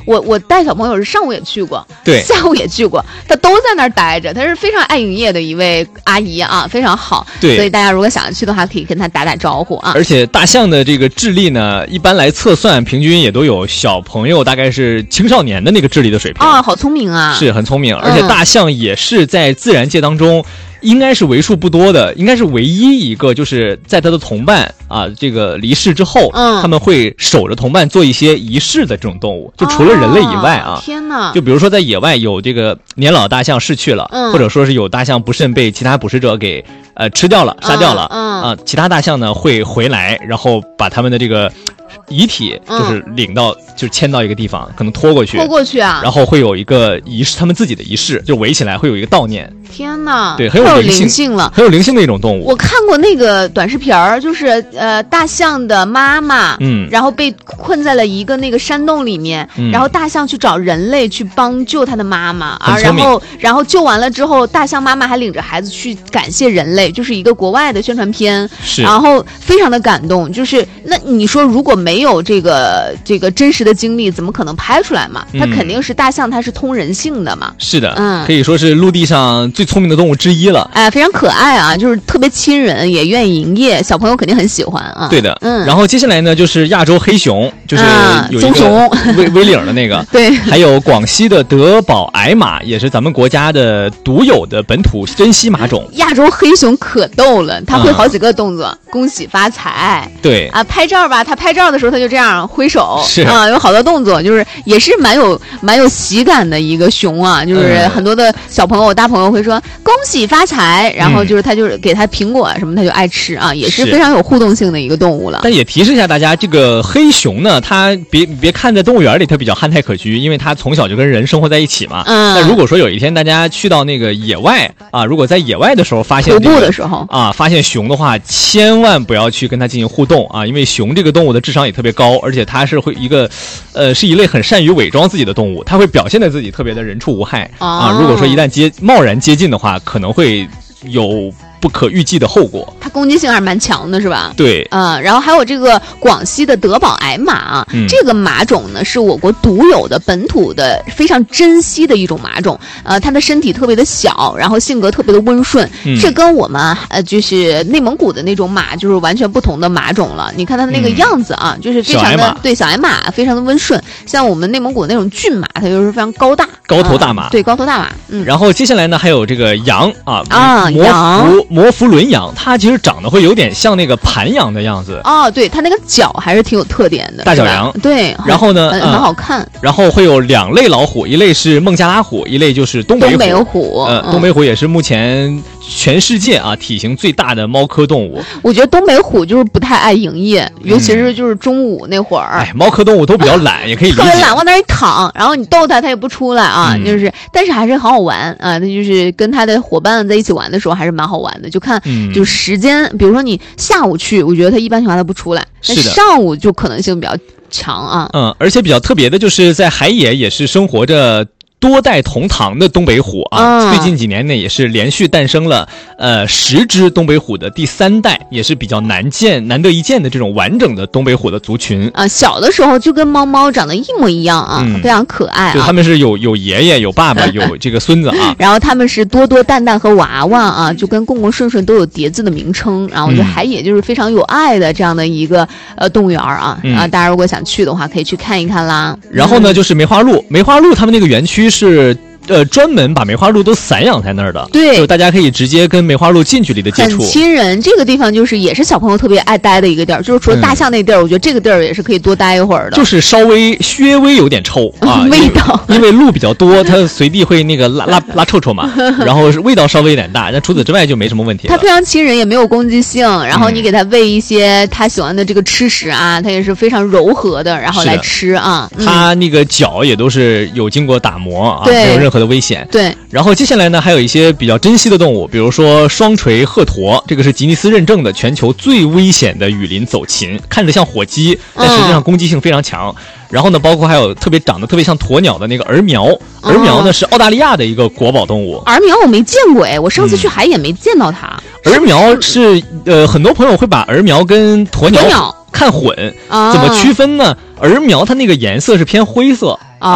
我带小朋友是上午也去过， 对， 下午也去过，他都在那儿待着，他是非常爱营业的一位阿姨啊，非常好。 对， 所以大家如果想去的话，可以跟他打招呼啊。 而且大象的这个智力呢，一般来测算，平均也都有小朋友大概是青少年的那个智力的水平啊，好聪明啊， 是很聪明。而且大象也是在自然界当中。应该是为数不多的，应该是唯一一个，就是在他的同伴啊这个离世之后，他们会守着同伴做一些仪式的这种动物，就除了人类以外啊， 天哪！ 就比如说在野外有这个年老大象逝去了，或者说是有大象不慎被其他捕食者给吃掉了、杀掉了，其他大象呢会回来，然后把他们的这个遗体就是领到，就是牵到一个地方，可能拖过去啊，然后会有一个仪式，他们自己的仪式，就围起来会有一个悼念。 天哪， 对，很有灵性了， 很有灵性的一种动物。 我看过那个短视频儿，就是大象的妈妈，然后被困在了一个那个山洞里面，然后大象去找人类去帮救他的妈妈啊，然后救完了之后，大象妈妈还领着孩子去感谢人类，就是一个国外的宣传片，然后非常的感动。就是那你说如果没有这个真实的经历，怎么可能拍出来嘛？它肯定是大象，它是通人性的嘛。 是的，可以说是陆地上最聪明的动物之一了。 哎，非常可爱啊，就是特别亲人，也愿意营业，小朋友肯定很喜欢啊。 对的，然后接下来呢，就是亚洲黑熊，就是有一个V领的那个， 对， 还有广西的德宝矮马，也是咱们国家的独有的本土珍稀马种。 亚洲黑熊可逗了，它会好几个动作，恭喜发财， 对啊，拍照吧，它拍照的时候它就这样挥手， 是啊，有好多动作，就是也是蛮有喜感的一个熊啊，就是很多的小朋友、大朋友会说恭喜发财，然后就是他就是给他苹果什么，他就爱吃啊，也是非常有互动性的一个动物了。 但也提示一下大家，这个黑熊呢，它别看在动物园里它比较憨态可掬，因为它从小就跟人生活在一起嘛。那如果说有一天大家去到那个野外啊，如果在野外的时候发现徒步的时候啊，发现熊的话，千万不要去跟它进行互动啊，因为熊这个动物的智商也特别高，而且它是会是一类很善于伪装自己的动物，它会表现的自己特别的人畜无害啊。如果说一旦贸然接近的话，可能会有不可预计的后果。 它攻击性还是蛮强的，是吧？ 对， 然后还有这个广西的德宝矮马啊，这个马种呢是我国独有的本土的非常珍稀的一种马种。它的身体特别的小，然后性格特别的温顺，这跟我们就是内蒙古的那种马就是完全不同的马种了。你看它那个样子啊，就是非常的对小矮马非常的温顺。像我们内蒙古那种骏马，它就是非常高头大马，对，高头大马。 然后接下来呢还有这个羊摩弗伦羊，它其实长得会有点像那个盘羊的样子。 哦，对，它那个角还是挺有特点的， 大角羊。 对， 然后呢， 很好看。 然后会有2类老虎，一类是孟加拉虎，一类就是东北虎。东北虎也是目前全世界啊体型最大的猫科动物。 我觉得东北虎就是不太爱营业，尤其是就是中午那会儿。 猫科动物都比较懒，也可以理解。 特别懒，往那儿一躺，然后你逗它，它也不出来啊。但是还是很好玩啊。它就是跟它的伙伴在一起玩的时候还是蛮好玩的。就看就是时间，比如说你下午去，我觉得它一般情况下它不出来，但上午就可能性比较强啊。 而且比较特别的就是在海野也是生活着多代同堂的东北虎啊，最近几年呢也是连续诞生了10只东北虎的第3代，也是比较难得一见的这种完整的东北虎的族群啊。小的时候就跟猫长得一模一样啊，非常可爱啊。 对，他们是有爷爷有爸爸有这个孙子啊。 然后他们是多多蛋蛋和娃娃啊，就跟共共顺顺都有叠字的名称。然后我觉得海野就是非常有爱的这样的一个动物园啊。大家如果想去的话可以去看一看啦。 然后呢就是梅花鹿他们那个园区是专门把梅花鹿都散养在那儿的， 对， 就大家可以直接跟梅花鹿近距离的接触， 很亲人。这个地方就是也是小朋友特别爱待的一个地儿，就是除了大象那地儿，我觉得这个地儿也是可以多待一会儿的。 就是稍微有点臭啊， 味道， 因为鹿比较多，它随地会那个拉臭臭嘛，然后味道稍微有点大，那除此之外就没什么问题了。 它非常亲人，也没有攻击性，然后你给它喂一些它喜欢的这个吃食啊，它也是非常柔和的，然后来吃啊。 它那个脚也都是有经过打磨啊，没有任何的危险。 对。 然后接下来呢，还有一些比较珍稀的动物，比如说双垂鹤鸵，这个是吉尼斯认证的全球最危险的雨林走禽，看着像火鸡，但实际上攻击性非常强。然后呢，包括还有长得特别像鸵鸟的那个儿苗，儿苗呢是澳大利亚的一个国宝动物。 儿苗我没见过哎，我上次去海也没见到它。 儿苗是很多朋友会把儿苗跟鸵鸟看混，怎么区分呢？儿苗它那个颜色是偏灰色。